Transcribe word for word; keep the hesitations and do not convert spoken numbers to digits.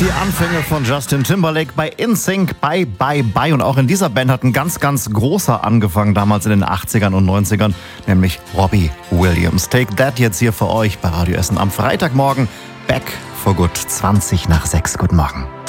Die Anfänge von Justin Timberlake bei In Sync, Bye Bye Bye. Und auch in dieser Band hat ein ganz, ganz großer angefangen, damals in den achtzigern und neunzigern, nämlich Robbie Williams. Take That jetzt hier für euch bei Radio Essen am Freitagmorgen. Back for good, zwanzig nach sechs. Guten Morgen.